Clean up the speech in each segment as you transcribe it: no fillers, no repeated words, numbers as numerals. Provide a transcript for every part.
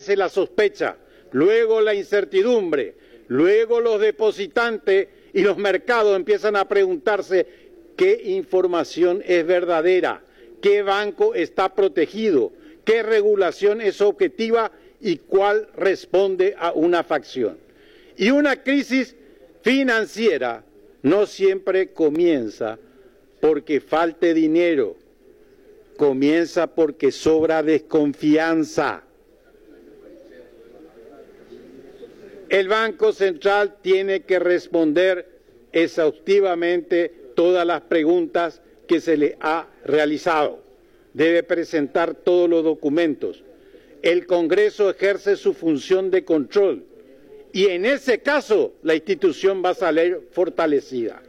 aparece la sospecha, luego la incertidumbre, luego los depositantes y los mercados empiezan a preguntarse qué información es verdadera, qué banco está protegido, qué regulación es objetiva y cuál responde a una facción. Y una crisis financiera no siempre comienza porque falte dinero, comienza porque sobra desconfianza. El Banco Central tiene que responder exhaustivamente todas las preguntas que se le ha realizado. Debe presentar todos los documentos. El Congreso ejerce su función de control y en ese caso la institución va a salir fortalecida.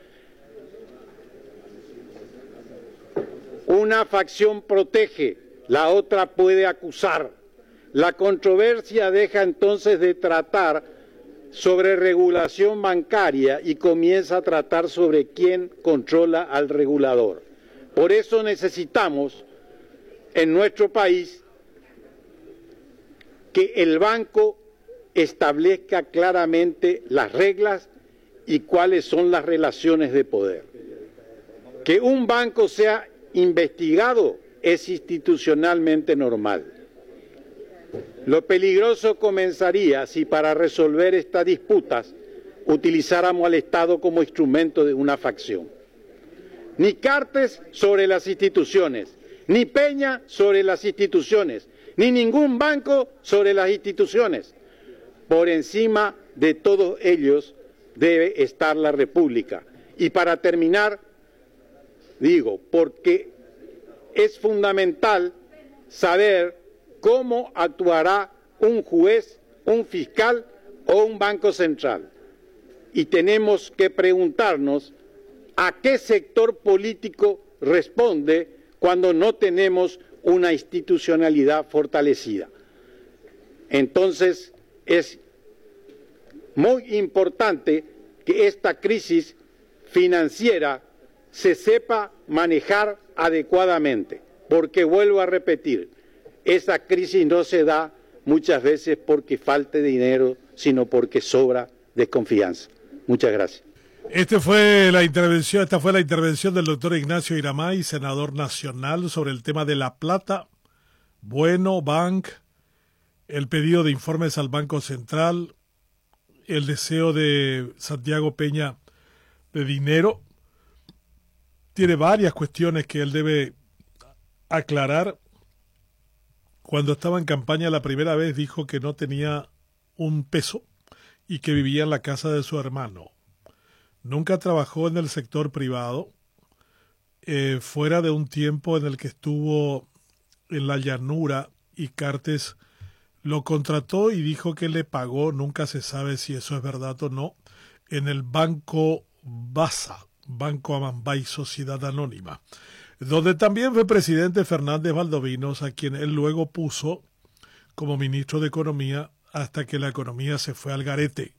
Una facción protege, la otra puede acusar. La controversia deja entonces de tratar sobre regulación bancaria y comienza a tratar sobre quién controla al regulador. Por eso necesitamos en nuestro país que el banco establezca claramente las reglas y cuáles son las relaciones de poder. Que un banco sea investigado es institucionalmente normal. Lo peligroso comenzaría si para resolver estas disputas utilizáramos al Estado como instrumento de una facción. Ni Cartes sobre las instituciones, ni Peña sobre las instituciones, ni ningún banco sobre las instituciones. Por encima de todos ellos debe estar la República. Y para terminar, digo, porque es fundamental saber cómo actuará un juez, un fiscal o un banco central. Y tenemos que preguntarnos a qué sector político responde cuando no tenemos una institucionalidad fortalecida. Entonces, es muy importante que esta crisis financiera se sepa manejar adecuadamente, porque vuelvo a repetir, esa crisis no se da muchas veces porque falte dinero, sino porque sobra desconfianza. Muchas gracias. Esta fue la intervención del doctor Ignacio Iramay, senador nacional, sobre el tema de La Plata, Bueno, Bank, el pedido de informes al Banco Central, el deseo de Santiago Peña de dinero. Tiene varias cuestiones que él debe aclarar. Cuando estaba en campaña la primera vez dijo que no tenía un peso y que vivía en la casa de su hermano. Nunca trabajó en el sector privado, fuera de un tiempo en el que estuvo en la llanura y Cartes lo contrató y dijo que le pagó, nunca se sabe si eso es verdad o no, en el Banco Basa, Banco Amambay Sociedad Anónima, donde también fue presidente Fernández Valdovinos, a quien él luego puso como ministro de Economía hasta que la economía se fue al garete.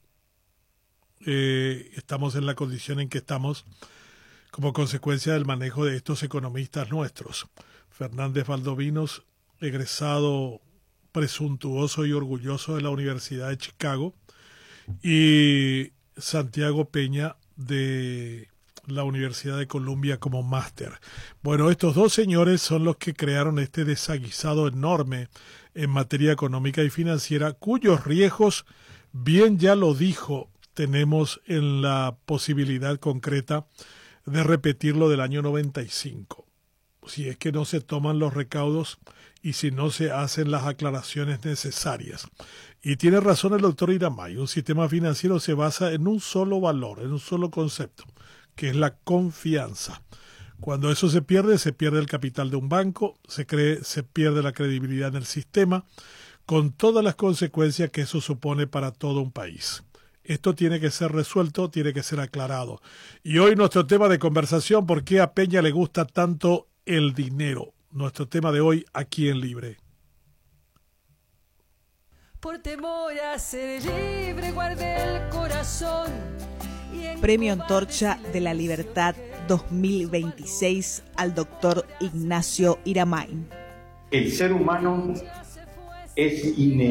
Estamos en la condición en que estamos como consecuencia del manejo de estos economistas nuestros. Fernández Valdovinos, egresado presuntuoso y orgulloso de la Universidad de Chicago, y Santiago Peña de la Universidad de Columbia como máster. Bueno, estos dos señores son los que crearon este desaguisado enorme en materia económica y financiera, cuyos riesgos, bien ya lo dijo, tenemos en la posibilidad concreta de repetir lo del año 95. Si es que no se toman los recaudos y si no se hacen las aclaraciones necesarias. Y tiene razón el doctor Iramay, un sistema financiero se basa en un solo valor, en un solo concepto, que es la confianza. Cuando eso se pierde el capital de un banco, se pierde la credibilidad en el sistema, con todas las consecuencias que eso supone para todo un país. Esto tiene que ser resuelto, tiene que ser aclarado. Y hoy nuestro tema de conversación, ¿por qué a Peña le gusta tanto el dinero? Nuestro tema de hoy aquí en Libre. Por temor a ser libre, guardé el corazón. Premio Antorcha de la Libertad 2026 al doctor Ignacio Iramay. El ser humano es